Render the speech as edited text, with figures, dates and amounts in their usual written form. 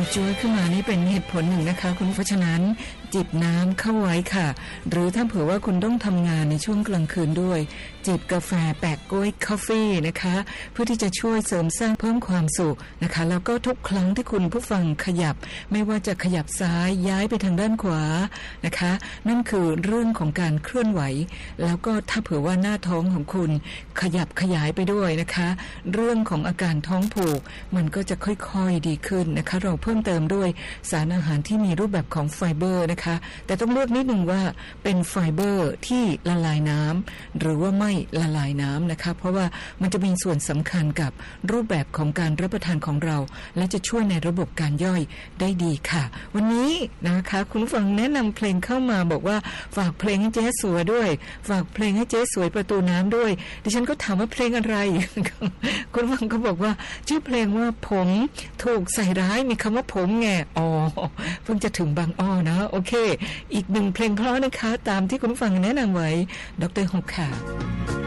จ้วยขึ้นมานี่เป็นเหตุผลหนึ่งนะคะคุณเพราะฉะนั้นจิบน้ำเข้าไว้ค่ะหรือถ้าเผื่อว่าคุณต้องทำงานในช่วงกลางคืนด้วยจิบกาแฟแปะกล้วยคอฟฟี่นะคะเพื่อที่จะช่วยเสริมสร้างเพิ่มความสุขนะคะแล้วก็ทุกครั้งที่คุณผู้ฟังขยับไม่ว่าจะขยับซ้ายย้ายไปทางด้านขวานะคะนั่นคือเรื่องของการเคลื่อนไหวแล้วก็ถ้าเผื่อว่าหน้าท้องของคุณขยับขยายไปด้วยนะคะเรื่องของอาการท้องผูกมันก็จะค่อยๆดีขึ้นนะคะเราเพิ่มเติมด้วยสารอาหารที่มีรูปแบบของไฟเบอร์นะคะแต่ต้องเลือกนิดนึงว่าเป็นไฟเบอร์ที่ละลายน้ำหรือว่าไม่ละลายน้ำนะคะเพราะว่ามันจะมีส่วนสำคัญกับรูปแบบของการรับประทานของเราและจะช่วยในระบบการย่อยได้ดีค่ะวันนี้นะคะคุณผู้ฟังแนะนำเพลงเข้ามาบอกว่าฝากเพลงให้เจ๊สวยด้วยฝากเพลงให้เจ๊สวยประตูน้ำด้วยดิฉันก็ถามว่าเพลงอะไร คุณผู้ฟังก็บอกว่าชื่อเพลงว่าผมถูกใส่ร้ายมีคำว่าผมไงอ๋อเพิ่งจะถึงบางอ้อนะโอเคอีกหนึ่งเพลงเพราะนะคะตามที่คุณผู้ฟังแนะนำไว้ดร.ฮกค่ะ